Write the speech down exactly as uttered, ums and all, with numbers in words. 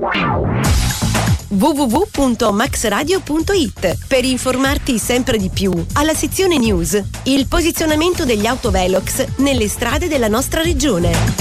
w w w punto max radio punto i t per informarti sempre di più. Alla sezione news, il posizionamento degli autovelox nelle strade della nostra regione.